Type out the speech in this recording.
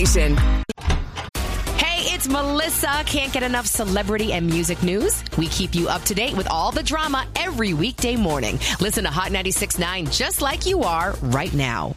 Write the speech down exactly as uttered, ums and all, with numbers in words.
station. Hey, it's Melissa. Can't get enough celebrity and music news? We keep you up to date with all the drama every weekday morning. Listen to Hot ninety-six point nine just like you are right now.